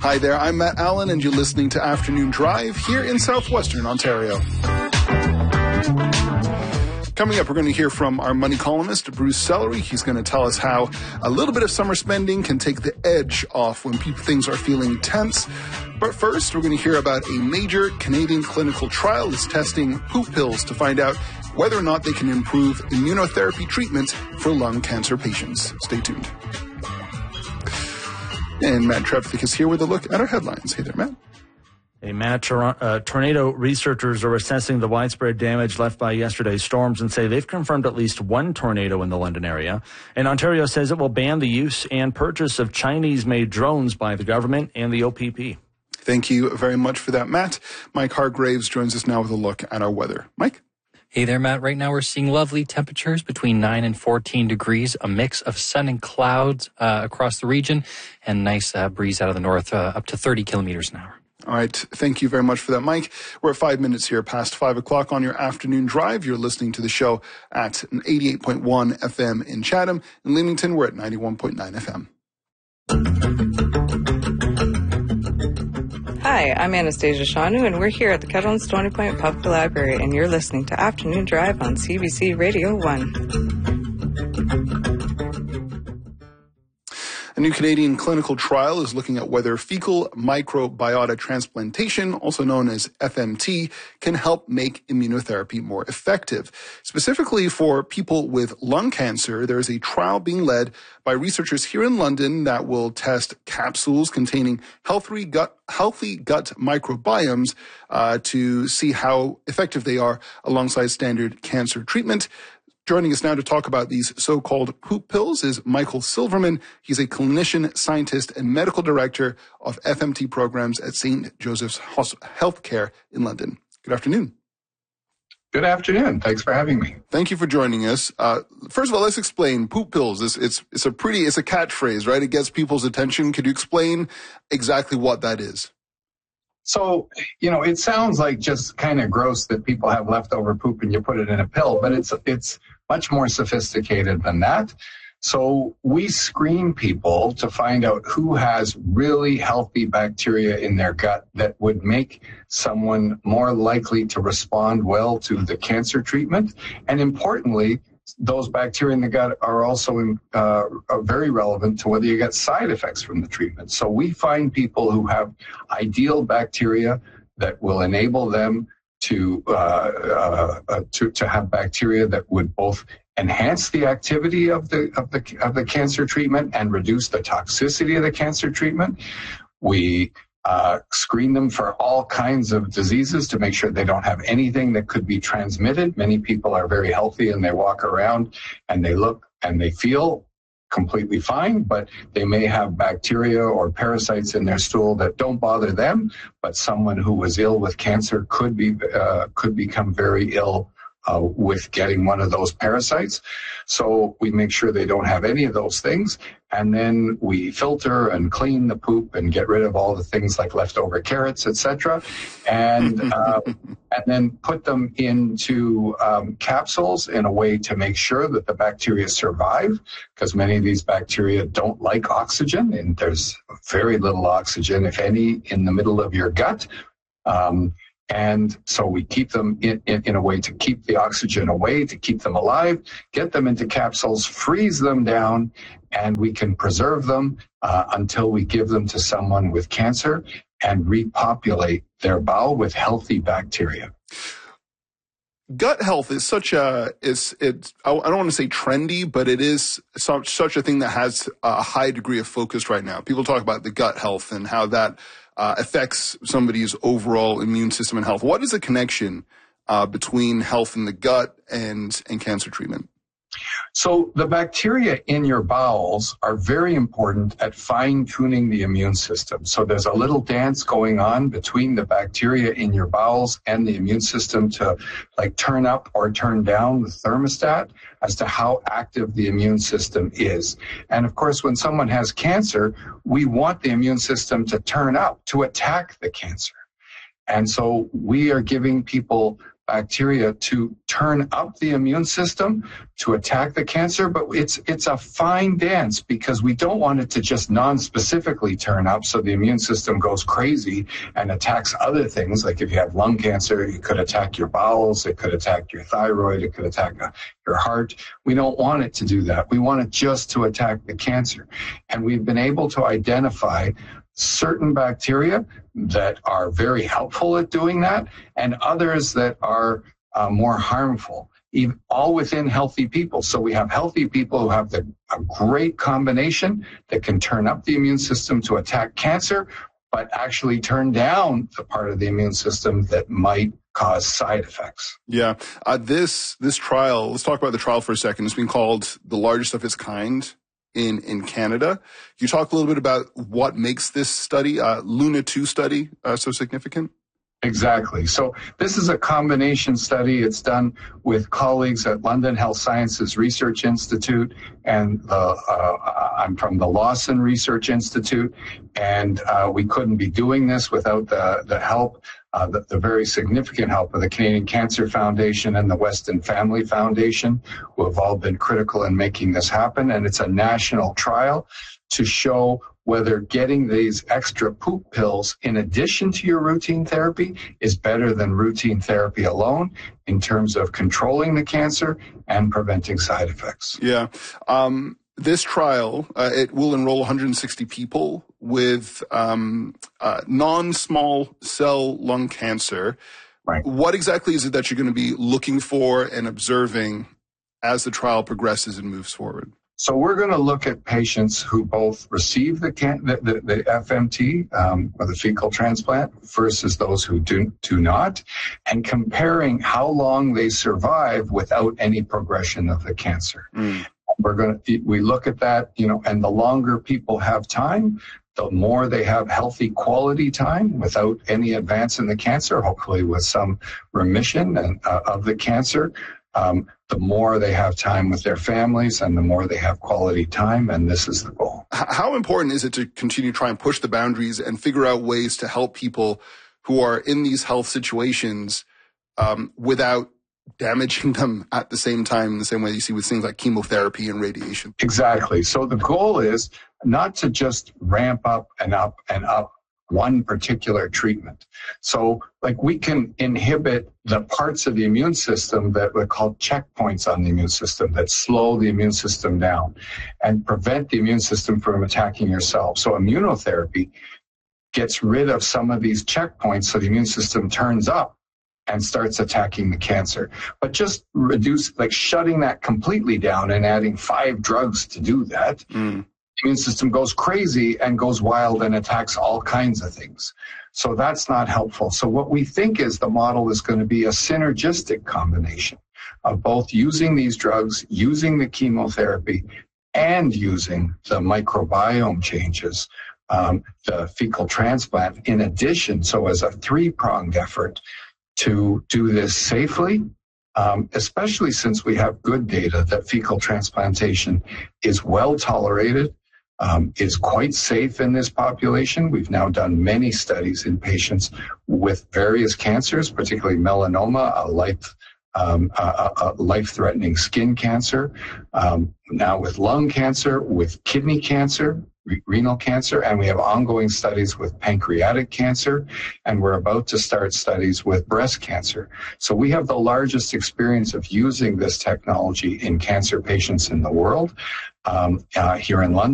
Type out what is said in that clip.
Hi there, I'm Matt Allen, and you're listening to Afternoon Drive here in southwestern Ontario. Coming up, we're going to hear from our money columnist, Bruce Sellery. He's going to tell us how a little bit of summer spending can take the edge off when things are feeling tense. But first, we're going to hear about a major Canadian clinical trial that's testing poop pills to find out whether or not they can improve immunotherapy treatment for lung cancer patients. Stay tuned. And Matt Trepthik is here with a look at our headlines. Hey there, Matt. Hey, Matt, tornado researchers are assessing the widespread damage left by yesterday's storms and say they've confirmed at least one tornado in the London area. And Ontario says it will ban the use and purchase of Chinese-made drones by the government and the OPP. Thank you very much for that, Matt. Mike Hargraves joins us now with a look at our weather. Mike? Hey there, Matt. Right now we're seeing lovely temperatures between 9 and 14 degrees, a mix of sun and clouds across the region, and nice breeze out of the north up to 30 kilometers an hour. All right. Thank you very much for that, Mike. We're 5 minutes here past 5 o'clock on your afternoon drive. You're listening to the show at 88.1 FM in Chatham. In Leamington, we're at 91.9 FM. Hi, I'm Anastasia Shanu, and we're here at the Kettle and Stony Point Public Library, and you're listening to Afternoon Drive on CBC Radio 1. A new Canadian clinical trial is looking at whether fecal microbiota transplantation, also known as FMT, can help make immunotherapy more effective. Specifically for people with lung cancer, there is a trial being led by researchers here in London that will test capsules containing healthy gut microbiomes to see how effective they are alongside standard cancer treatment. Joining us now to talk about these so-called poop pills is Michael Silverman. He's a clinician, scientist, and medical director of FMT programs at St. Joseph's Healthcare in London. Good afternoon. Good afternoon. Thanks for having me. Thank you for joining us. First of all, let's explain poop pills. It's a catchphrase, right? It gets people's attention. Could you explain exactly what that is? So, it sounds like just kind of gross that people have leftover poop and you put it in a pill, but it's much more sophisticated than that. So we screen people to find out who has really healthy bacteria in their gut that would make someone more likely to respond well to the cancer treatment. And importantly, those bacteria in the gut are also very relevant to whether you get side effects from the treatment. So we find people who have ideal bacteria that will enable them to have bacteria that would both enhance the activity of the cancer treatment and reduce the toxicity of the cancer treatment. We screen them for all kinds of diseases to make sure they don't have anything that could be transmitted. Many people are very healthy and they walk around and they look and they feel completely fine, but they may have bacteria or parasites in their stool that don't bother them, but someone who was ill with cancer could become very ill with getting one of those parasites. So we make sure they don't have any of those things. And then we filter and clean the poop and get rid of all the things like leftover carrots, etc. And then put them into capsules in a way to make sure that the bacteria survive, because many of these bacteria don't like oxygen, and there's very little oxygen, if any, in the middle of your gut. And so we keep them in a way to keep the oxygen away, to keep them alive, get them into capsules, freeze them down, and we can preserve them until we give them to someone with cancer and repopulate their bowel with healthy bacteria. Gut health is I don't want to say trendy, but it is such a thing that has a high degree of focus right now. People talk about the gut health and how that affects somebody's overall immune system and health. What is the connection between health in the gut and cancer treatment? So the bacteria in your bowels are very important at fine-tuning the immune system. So there's a little dance going on between the bacteria in your bowels and the immune system to turn up or turn down the thermostat as to how active the immune system is. And of course, when someone has cancer, we want the immune system to turn up to attack the cancer. And so we are giving people bacteria to turn up the immune system to attack the cancer, but it's a fine dance because we don't want it to just non-specifically turn up so the immune system goes crazy and attacks other things. Like if you have lung cancer, it could attack your bowels, it could attack your thyroid, it could attack your heart. We don't want it to do that. We want it just to attack the cancer. And we've been able to identify certain bacteria that are very helpful at doing that and others that are more harmful, all within healthy people. So we have healthy people who have a great combination that can turn up the immune system to attack cancer, but actually turn down the part of the immune system that might cause side effects. Yeah. This trial, let's talk about the trial for a second. It's been called the largest of its kind in Canada. Can you talk a little bit about what makes this study, LUNA-2 study, so significant? Exactly. So this is a combination study. It's done with colleagues at London Health Sciences Research Institute, and I'm from the Lawson Research Institute, and we couldn't be doing this without the help, the very significant help of the Canadian Cancer Foundation and the Weston Family Foundation, who have all been critical in making this happen. And it's a national trial to show whether getting these extra poop pills in addition to your routine therapy is better than routine therapy alone in terms of controlling the cancer and preventing side effects. Yeah. This trial, it will enroll 160 people with non-small cell lung cancer. Right. What exactly is it that you're going to be looking for and observing as the trial progresses and moves forward? So we're going to look at patients who both receive the FMT or the fecal transplant versus those who do not, and comparing how long they survive without any progression of the cancer. We look at that, and the longer people have time, the more they have healthy quality time without any advance in the cancer, hopefully with some remission of the cancer. The more they have time with their families and the more they have quality time, and this is the goal. How important is it to continue to try and push the boundaries and figure out ways to help people who are in these health situations without damaging them at the same time, in the same way you see with things like chemotherapy and radiation? Exactly. So the goal is not to just ramp up and up and up one particular treatment. So like we can inhibit the parts of the immune system that we call checkpoints on the immune system that slow the immune system down and prevent the immune system from attacking yourself. So immunotherapy gets rid of some of these checkpoints so the immune system turns up and starts attacking the cancer. But just shutting that completely down and adding 5 drugs to do that, the immune system goes crazy and goes wild and attacks all kinds of things. So that's not helpful. So what we think is the model is going to be a synergistic combination of both using these drugs, using the chemotherapy, and using the microbiome changes, the fecal transplant in addition. So as a 3-pronged effort to do this safely, especially since we have good data that fecal transplantation is well tolerated, is quite safe in this population. We've now done many studies in patients with various cancers, particularly melanoma, a life-threatening skin cancer, now with lung cancer, with kidney cancer, renal cancer, and we have ongoing studies with pancreatic cancer, and we're about to start studies with breast cancer. So we have the largest experience of using this technology in cancer patients in the world here in London.